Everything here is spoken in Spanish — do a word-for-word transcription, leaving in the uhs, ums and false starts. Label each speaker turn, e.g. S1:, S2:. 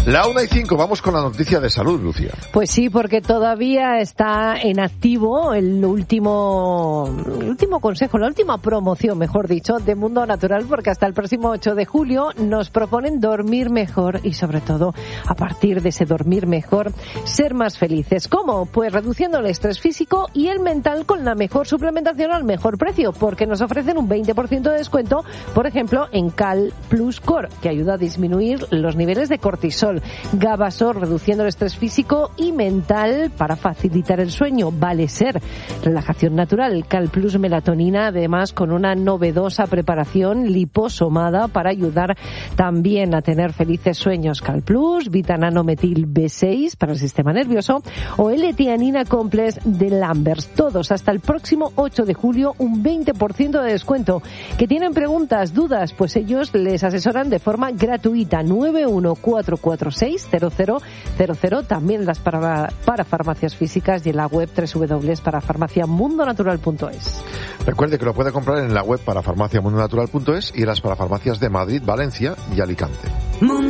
S1: La una y cinco, vamos con la noticia de salud, Lucía.
S2: Pues sí, porque todavía está en activo el último, el último consejo, la última promoción, mejor dicho, de Mundo Natural, porque hasta el próximo ocho de julio nos proponen dormir mejor y, sobre todo, a partir de ese dormir mejor, ser más felices. ¿Cómo? Pues reduciendo el estrés físico y el mental con la mejor suplementación al mejor precio, porque nos ofrecen un veinte por ciento de descuento, por ejemplo, en Cal Plus Core, que ayuda a disminuir los niveles de cortisol. Gabasor, reduciendo el estrés físico y mental para facilitar el sueño. Vale Ser, relajación natural. Cal Plus Melatonina, además con una novedosa preparación liposomada para ayudar también a tener felices sueños. Cal Plus, Vitananometil B seis para el sistema nervioso o L-tianina Complex de Lambers. Todos hasta el próximo ocho de julio, un veinte por ciento de descuento. ¿Que tienen preguntas, dudas? Pues ellos les asesoran de forma gratuita. nueve uno cuatro cuatro seis cero cero cero cero, también las para, para farmacias físicas y en la web doble u doble u doble u para farmacia mundo natural punto es.
S1: Recuerde que lo puede comprar en la web para farmacia mundo natural punto es y en las parafarmacias de Madrid, Valencia y Alicante.